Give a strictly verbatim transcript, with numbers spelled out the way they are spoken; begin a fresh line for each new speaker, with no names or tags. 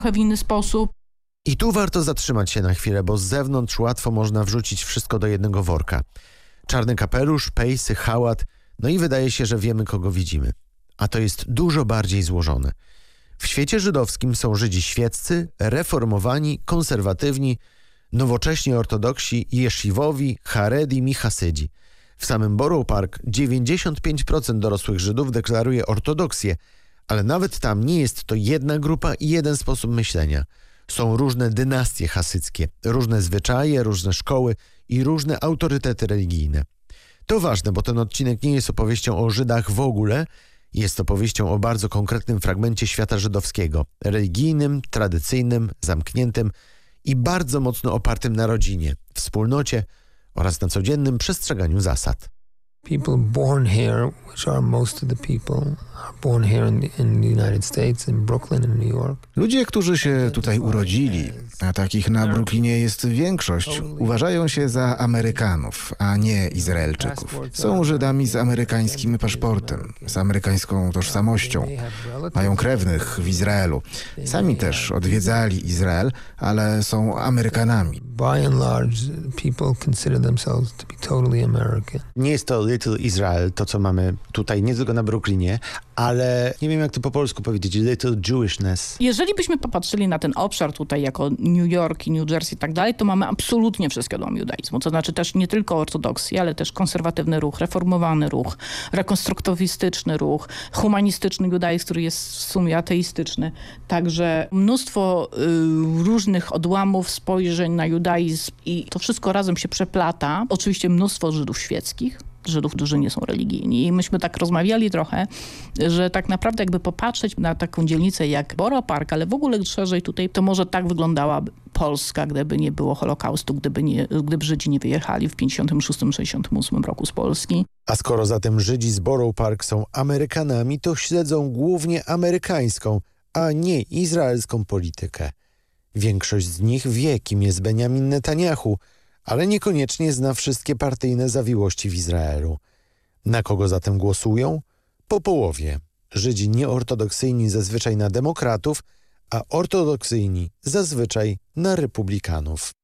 w inny sposób.
I tu warto zatrzymać się na chwilę, bo z zewnątrz łatwo można wrzucić wszystko do jednego worka. Czarny kapelusz, pejsy, hałat, no i wydaje się, że wiemy, kogo widzimy. A to jest dużo bardziej złożone. W świecie żydowskim są Żydzi świeccy, reformowani, konserwatywni, nowocześni ortodoksi, jesziwowi, haredim i hasydzi. W samym Borough Park dziewięćdziesiąt pięć procent dorosłych Żydów deklaruje ortodoksję, ale nawet tam nie jest to jedna grupa i jeden sposób myślenia. Są różne dynastie hasyckie, różne zwyczaje, różne szkoły i różne autorytety religijne. To ważne, bo ten odcinek nie jest opowieścią o Żydach w ogóle, jest opowieścią o bardzo konkretnym fragmencie świata żydowskiego, religijnym, tradycyjnym, zamkniętym i bardzo mocno opartym na rodzinie, wspólnocie oraz na codziennym przestrzeganiu zasad.
People born here, which are most of the people, are born here in the, in the United States, in Brooklyn and New York.
Ludzie, którzy się tutaj urodzili, a takich na Brooklynie jest większość, uważają się za Amerykanów, a nie Izraelczyków. Są Żydami z amerykańskim paszportem, z amerykańską tożsamością. Mają krewnych w Izraelu. Sami też odwiedzali Izrael, ale są Amerykanami.
By and large, people consider themselves to be totally American.
Nie jest to Little Israel, to co mamy tutaj, nie tylko na Brooklynie, ale nie wiem, jak to po polsku powiedzieć, Little Jewishness.
Jeżeli byśmy popatrzyli na ten obszar tutaj jako New York i New Jersey i tak dalej, to mamy absolutnie wszystkie dom judaizmu. To znaczy też nie tylko ortodoksję, ale też konserwatywny ruch, reformowany ruch, rekonstruktywistyczny ruch, humanistyczny judaizm, który jest w sumie ateistyczny. Także mnóstwo y, różnych odłamów, spojrzeń na judaizm i to wszystko razem się przeplata. Oczywiście mnóstwo Żydów świeckich, Żydów, którzy nie są religijni. I myśmy tak rozmawiali trochę, że tak naprawdę jakby popatrzeć na taką dzielnicę jak Borough Park, ale w ogóle szerzej tutaj, to może tak wyglądałaby Polska, gdyby nie było Holokaustu, gdyby, nie, gdyby Żydzi nie wyjechali w pięćdziesiątym szóstym sześćdziesiątym ósmym roku z Polski.
A skoro zatem Żydzi z Borough Park są Amerykanami, to śledzą głównie amerykańską, a nie izraelską politykę. Większość z nich wie, kim jest Benjamin Netanyahu, ale niekoniecznie zna wszystkie partyjne zawiłości w Izraelu. Na kogo zatem głosują? Po połowie. Żydzi nieortodoksyjni zazwyczaj na demokratów, a ortodoksyjni zazwyczaj na republikanów.